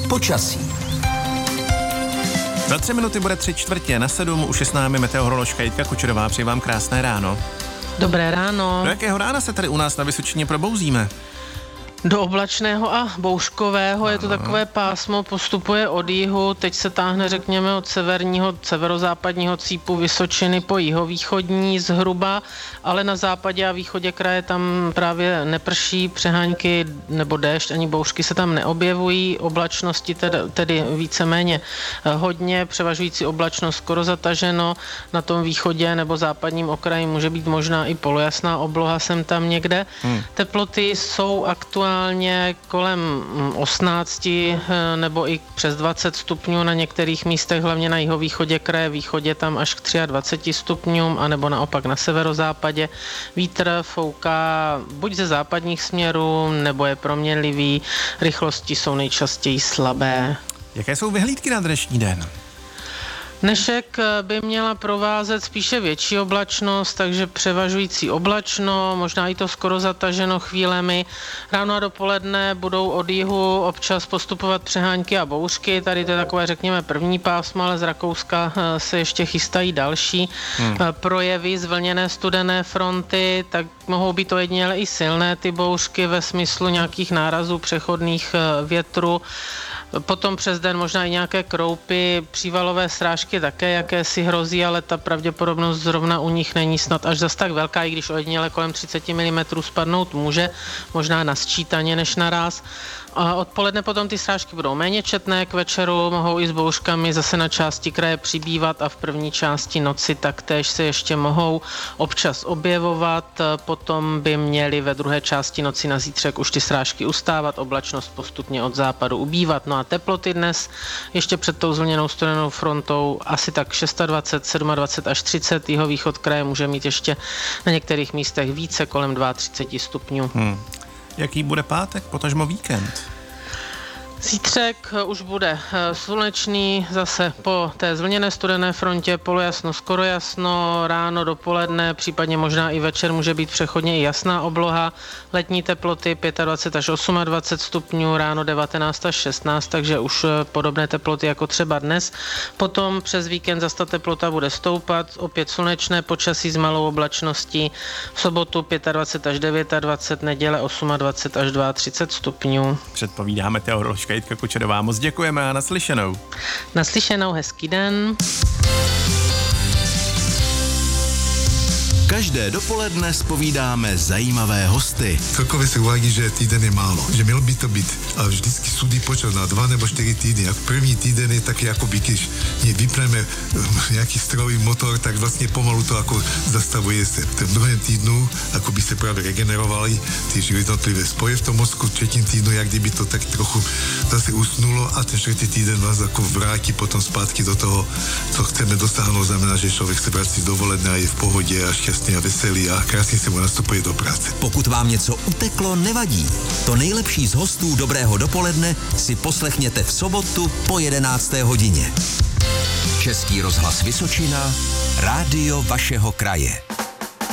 Počasí. Za 3 minuty bude 6:45, už je s námi meteoroložka Jitka Kučerová. Přeji vám krásné ráno. Dobré ráno. Do jakého rána se tady u nás na Vysočině probouzíme? Do oblačného a bouřkového. Je to takové pásmo, postupuje od jihu, teď se táhne, řekněme, od severozápadního cípu Vysočiny po jihovýchodní zhruba, ale na západě a východě kraje tam právě neprší, přehánky nebo déšť, ani bouřky se tam neobjevují, oblačnosti tedy víceméně hodně, převažující oblačnost skoro zataženo, na tom východě nebo západním okraji může být možná i polojasná obloha sem tam někde. Teploty jsou aktuálně kolem 18 nebo i přes 20 stupňů na některých místech, hlavně na jihovýchodě kraje, východě tam až k 23 stupňům, anebo naopak na severozápadě. Vítr fouká buď ze západních směrů, nebo je proměnlivý, rychlosti jsou nejčastěji slabé. Jaké jsou vyhlídky na dnešní den? Dnešek by měla provázet spíše větší oblačnost, takže převažující oblačno, možná i to skoro zataženo chvílemi. Ráno a dopoledne budou od jihu občas postupovat přehánky a bouřky. Tady to je takové, řekněme, první pásmo, ale z Rakouska se ještě chystají další projevy zvlněné studené fronty, tak mohou být ojediněle i silné ty bouřky ve smyslu nějakých nárazů přechodných větru. Potom přes den možná i nějaké kroupy, přívalové srážky také jakési hrozí, ale ta pravděpodobnost zrovna u nich není snad až zas tak velká, i když ojediněle kolem 30 mm spadnout může, možná na sčítaně než naráz. A odpoledne potom ty srážky budou méně četné, k večeru mohou i s bouřkami zase na části kraje přibývat a v první části noci taktéž se ještě mohou občas objevovat, potom by měly ve druhé části noci na zítřek už ty srážky ustávat, oblačnost postupně od západu ubývat. No a teploty dnes ještě před tou zvlněnou studenou frontou asi tak 26, 27 až 30, jihovýchod kraje může mít ještě na některých místech více, kolem 32 stupňů. Jaký bude pátek, potažmo víkend? Zítřek už bude slunečný, zase po té zvlněné studené frontě polojasno, skoro jasno, ráno, dopoledne, případně možná i večer může být přechodně i jasná obloha, letní teploty 25 až 28 stupňů, ráno 19 až 16, takže už podobné teploty jako třeba dnes. Potom přes víkend zase ta teplota bude stoupat, opět slunečné počasí s malou oblačností, v sobotu 25 až 29, neděle 28 až 32 stupňů. Předpovídá meteoroložka Jitka Kučerová. Moc děkujeme a naslyšenou. Naslyšenou, hezký den. Každé dopoledne zpovídáme zajímavé hosty. Celkově se uvádí, že týden je málo, že měl by to být a vždycky súdy počas na 2 nebo 4 týdny. A první týden je taky jako by, když vypneme nějaký strojový motor, tak vlastně pomalu to jako zastavuje se. V tom druhém týdnu jako by se právě regenerovali ty jednotlivé spoje v tom mozku, v třetím týdnu, jak kdyby to tak trochu zase usnulo a ten čtvrtý týden vás jako vrátí potom zpátky do toho, co chceme dosáhnout. Znamená, že člověk se vrací dovolené a je v pohodě a šťastný a veselý a krásně se mu nastupuje do práce. Pokud vám něco uteklo, nevadí. To nejlepší z hostů Dobrého dopoledne si poslechněte v sobotu po 11. hodině. Český rozhlas Vysočina, rádio vašeho kraje.